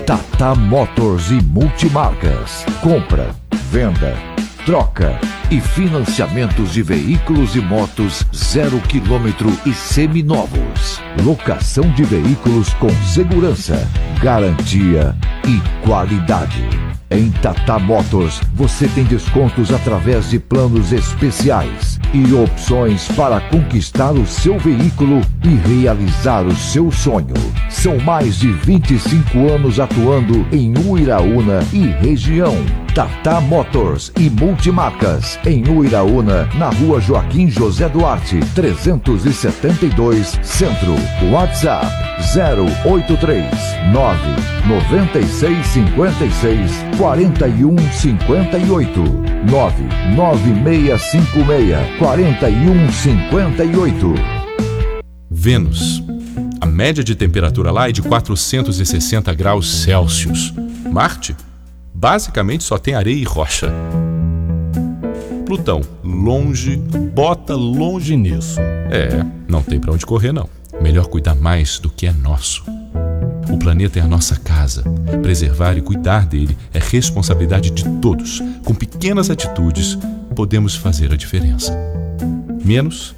Tata Motors e Multimarcas. Compra, venda, troca e financiamentos de veículos e motos 0 km e seminovos. Locação de veículos com segurança, garantia e qualidade. Em Tata Motors, você tem descontos através de planos especiais e opções para conquistar o seu veículo e realizar o seu sonho. São mais de 25 anos atuando em Uiraúna e região. Tata Motors e Multimarcas, em Uiraúna, na rua Joaquim José Duarte, 372, Centro. WhatsApp 083 996 56 41 58 99656 41 58. Vênus. A média de temperatura lá é de 460 graus Celsius. Marte, basicamente só tem areia e rocha. Plutão, longe, bota longe nisso. Não tem pra onde correr não. Melhor cuidar mais do que é nosso. O planeta é a nossa casa. Preservar e cuidar dele é responsabilidade de todos. Com pequenas atitudes, podemos fazer a diferença. Menos